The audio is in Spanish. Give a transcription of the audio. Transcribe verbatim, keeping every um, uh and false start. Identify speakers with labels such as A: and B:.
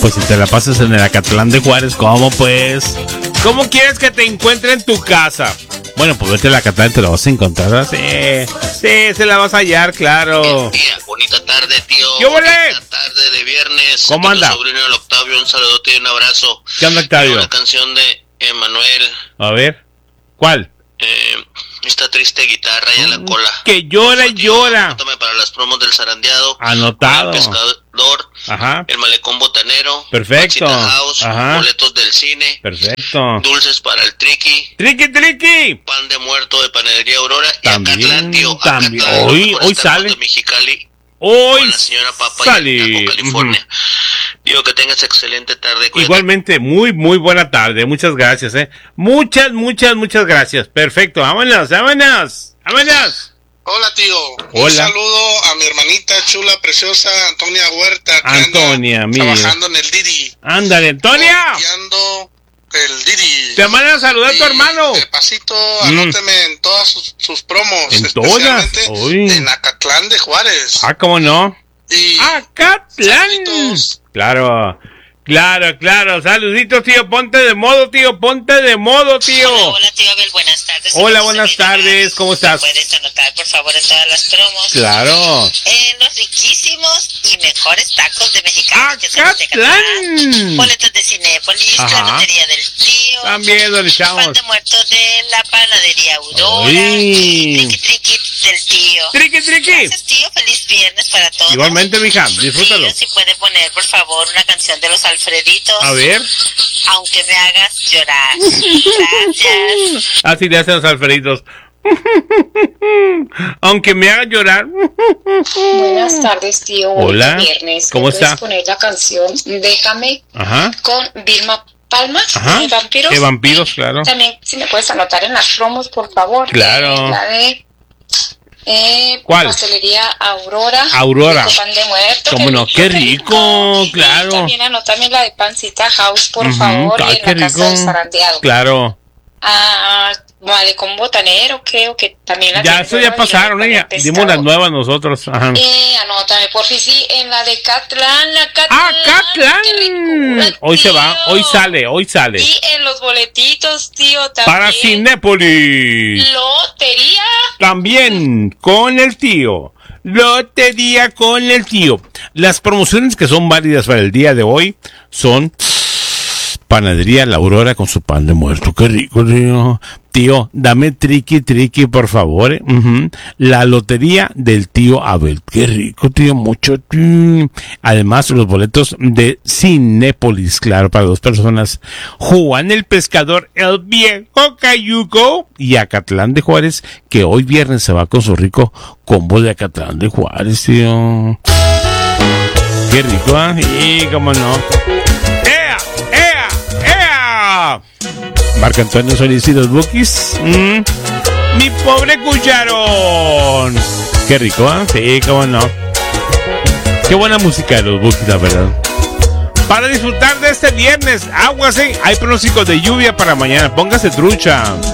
A: pues si te la pasas en el Acatlán de Juárez, ¿cómo pues? ¿Cómo quieres que te encuentre en tu casa? Bueno, pues vete a la Acatlán, te la vas a encontrar, ¿verdad? Sí, sí, se la vas a hallar, claro.
B: Tía, bonita tarde, tío.
A: ¿Qué huele?
B: Bonita tarde de viernes.
A: ¿Cómo anda?
B: Mi sobrino el Octavio, un saludote y un abrazo.
A: ¿Qué onda, Octavio?
B: Una canción de Emanuel.
A: A ver, ¿cuál?
B: Eh, esta triste guitarra y a la cola.
A: Que llora y llora.
B: Anótame para las promos del zarandeado.
A: Anotado.
B: El pescador.
A: Ajá.
B: El malecón botanero.
A: Perfecto.
B: House,
A: ajá.
B: boletos del cine.
A: Perfecto.
B: Dulces para el triqui.
A: Triqui, triqui.
B: Pan de muerto de panadería Aurora.
A: También,
B: y Acatlán, tío.
A: también.
B: Acatlán,
A: Hoy, hoy sale.
B: De Mexicali.
A: Hoy
B: con la señora Papa
A: sale.
B: Y California. Uh-huh. Digo que tengas excelente tarde. Cuídate.
A: Igualmente, muy, muy buena tarde. Muchas gracias, eh. Muchas, muchas, muchas gracias. Perfecto. Vámonos, vámonos. Vámonos.
C: Hola, tío.
A: Hola.
C: Un saludo a mi hermanita chula, preciosa, Antonia Huerta. Que
A: Antonia,
C: anda
A: mira.
C: trabajando en el Didi.
A: Ándale, Antonia.
C: Copiando el Didi.
A: Te mandan a saludar a tu hermano.
C: De pasito, anóteme mm. en todas sus, sus promos.
A: En todas. Uy.
C: En Acatlán de Juárez.
A: Ah, ¿cómo no?
C: Y
A: Acatlán. Saluditos. Claro. Claro, claro, saluditos, tío, ponte de modo, tío, ponte de modo, tío.
D: Hola, hola, tío Abel, buenas tardes.
A: Hola, buenas tardes, ¿cómo estás?
D: ¿Puedes anotar, por favor, en todas las promos?
A: Claro.
D: En los riquísimos y mejores tacos de mexicanos que son de
A: Acatlán.
D: Boletos de Cinépolis, la lotería del tío.
A: También lo echamos.
D: Pan de muerto de la panadería Aurora.
A: Uy.
D: Triqui, triqui del tío.
A: Triqui, triqui.
D: Gracias, tío, feliz viernes para todos.
A: Igualmente, mija, disfrútalo.
D: Si puede poner, por favor, una canción de los Alfreditos.
A: A ver.
D: Aunque me hagas llorar. Gracias.
A: Así le hacen los Alfreditos. Aunque me haga llorar.
E: Buenas tardes, tío.
A: Hola.
E: Viernes.
A: ¿Cómo está?
E: Puedes poner la canción Déjame.
A: Ajá.
E: Con Vilma Palma.
A: Ajá.
E: De Vampiros.
A: De Vampiros, claro.
E: También, si me puedes anotar en las promos, por favor.
A: Claro.
E: Eh, la de... Eh,
A: ¿Cuál?
E: Pastelería Aurora.
A: Aurora.
E: Pan de muerto.
A: ¿Cómo no? Qué rico, claro.
E: Y también anótame la de Pancita House, por
A: uh-huh.
E: favor.
A: Ay,
E: y en la
A: rico.
E: casa del zarandeado.
A: Claro.
E: Ah, malecón botanero, creo que también la
A: ya eso ya pasaron, ella. Dimos las nuevas nosotros. Ajá.
E: Eh, anótame, por fin, sí, en la de Catlán, la Catlán.
A: ¡Ah, Catlán! Rico, hoy tío. Se va, hoy sale, hoy sale.
E: Y en los boletitos, tío, también.
A: Para Cinépolis.
E: Lotería.
A: También con el tío. Lotería con el tío. Las promociones que son válidas para el día de hoy son Panadería La Aurora con su pan de muerto. Qué rico, tío. Tío, dame triqui, triqui, por favor. ¿eh? Uh-huh. La lotería del tío Abel. Qué rico, tío. Mucho. Tío. Además, los boletos de Cinépolis, claro, para dos personas. Juan el Pescador, el viejo Cayuco y Acatlán de Juárez, que hoy viernes se va con su rico combo de Acatlán de Juárez, tío. Qué rico, ¿eh? Y cómo no. ¡Ea! ¡Ea! ¡Ea! Marco Antonio Solís y los Bookies. Mm. Mi pobre cucharón. Qué rico, ¿eh? Sí, cómo no. Qué buena música de los Bookies, la verdad. Para disfrutar de este viernes, aguas, ¿eh? Hay pronósticos de lluvia para mañana. Póngase trucha.